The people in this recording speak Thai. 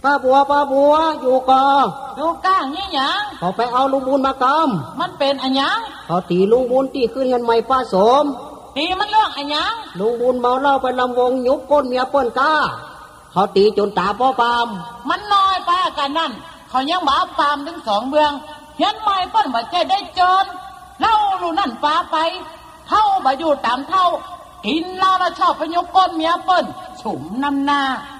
ป้าบัวอยู่ก่ออยู่ก้างนี่หยังเขาไปเอาลุงบุญมากำมันเป็นอันหยังเขาตีลุงบุญที่ขึ้นเงินใหม่ป้าสมตีมันเรื่องอันหยังลุงบุญเมาเหล้าไปลำวงยุบก้นเมียเปิ้นก้าเขาตีจนตาพ่อปามมันน้อยไปกันนั่นเขายังบ้าปามถึง2เบืองเฮียนใหม่เปิ้นว่าใจได้จนเล่าลูนั่นฟ้าไปเท่าบ่อยู่ตามเท่ากินเหล้าแล้วชอบไปยกก้นเมียเปิ้นฉุมน้ำหน้า